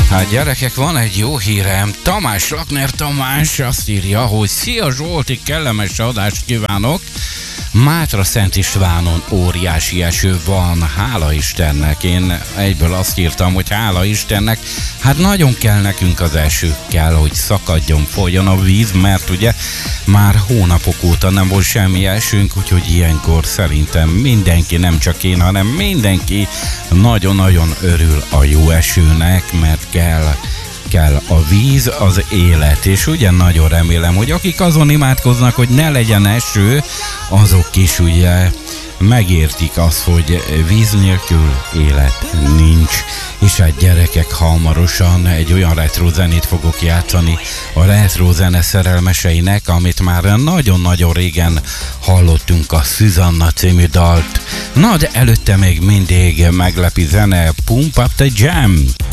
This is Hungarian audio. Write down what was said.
Hát gyerekek, van egy jó hírem. Tamás, Lakner Tamás azt írja, hogy szia Zsolti, kellemes adást kívánok. Mátra Szent Istvánon óriási eső van, hála Istennek. Én egyből azt írtam, hogy hála Istennek, hát nagyon kell nekünk az eső, kell, hogy szakadjon, folyjon a víz, mert ugye már hónapok óta nem volt semmi esőnk, úgyhogy ilyenkor szerintem mindenki, nem csak én, hanem mindenki nagyon-nagyon örül a jó esőnek, mert kell a víz, az élet, és ugye nagyon remélem, hogy akik azon imádkoznak, hogy ne legyen eső, azok is ugye megértik azt, hogy víz nélkül élet nincs. És hát gyerekek, hamarosan egy olyan retro zenét fogok játszani a retro zene szerelmeseinek, amit már nagyon-nagyon régen hallottunk, a Susanna című dalt. Na, de előtte még mindig meglepi zene, Pump Up the Jam.